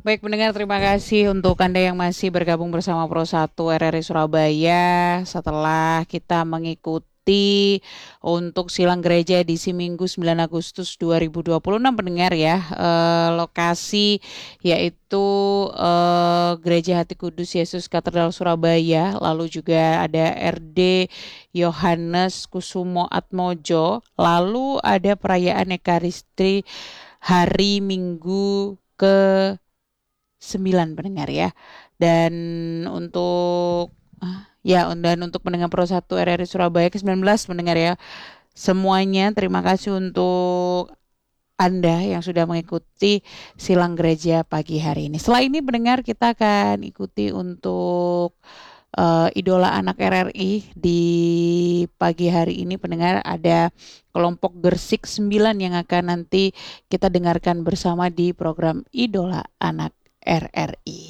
Baik pendengar, terima kasih untuk Anda yang masih bergabung bersama Pro 1 RRI Surabaya setelah kita mengikuti untuk silang gereja edisi Minggu 9 Agustus 2026 pendengar ya. Lokasi yaitu Gereja Hati Kudus Yesus Katedral Surabaya, lalu juga ada RD Yohanes Kusumo Atmojo, lalu ada perayaan Ekaristi hari Minggu ke 9 pendengar ya. Dan untuk dan untuk pendengar Pro 1 RRI Surabaya ke-19 pendengar ya. Semuanya terima kasih untuk Anda yang sudah mengikuti silang gereja pagi hari ini. Setelah ini pendengar kita akan ikuti untuk idola anak RRI di pagi hari ini pendengar ada kelompok Gersik 9 yang akan nanti kita dengarkan bersama di program Idola Anak RRI.